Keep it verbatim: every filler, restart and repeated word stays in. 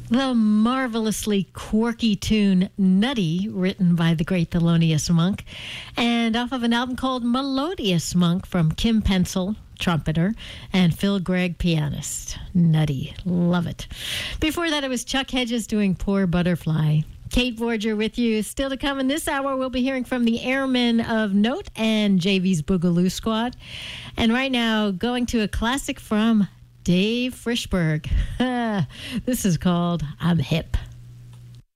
The marvelously quirky tune Nutty, written by the great Thelonious Monk, and off of an album called Melodious Monk from Kim Pencil, trumpeter, and Phil Gregg, pianist. Nutty. Love it. Before that, it was Chuck Hedges doing Poor Butterfly. Kate Borger with you. Still to come in this hour, we'll be hearing from the Airmen of Note and J V's Boogaloo Squad. And right now, going to a classic from Dave Frishberg. This is called I'm Hip.